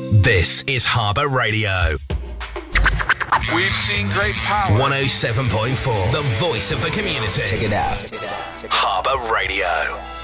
This is Harbour Radio. We've seen great power. 107.4, the voice of the community. Check it out. Harbour Radio.